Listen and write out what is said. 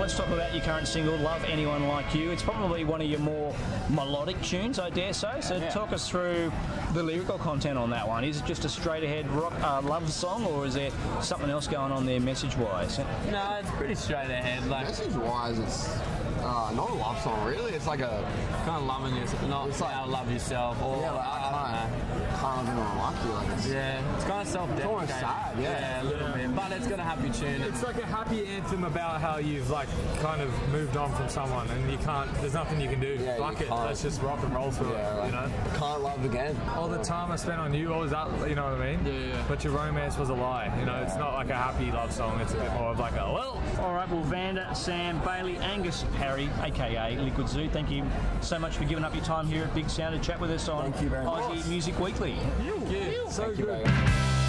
let's talk about your current single, Love Anyone Like You. It's probably one of your more melodic tunes, I dare say. So talk us through the lyrical content on that one. Is it just a straight-ahead rock love song, or is there something else going on there message-wise? No, it's pretty straight ahead. Like message-wise, it's not a love song, really. It's like a kind of loving yourself, not it's like, how to love yourself. Or yeah, like, I can't love anyone like you. Like it's kind of self-deprecating. It's almost sad, yeah, a little bit. But it's got a happy tune. It's like a happy anthem about how you've like kind of moved on from someone, and you can't. There's nothing you can do. Yeah, Fuck it. Let's just rock and roll through it. Like, You know. Can't love again. All the time I spent on you, all that. You know what I mean? Yeah. But your romance was a lie. You know, it's not like a happy love song. It's a bit more of like a well. All right, well, Vander, Sam, Bailey, Angus, Harry, a.k.a. Liquid Zoo, thank you so much for giving up your time here at Big Sound to chat with us on Thank you very much. Aussie Music Weekly. So Thank you, good. baby.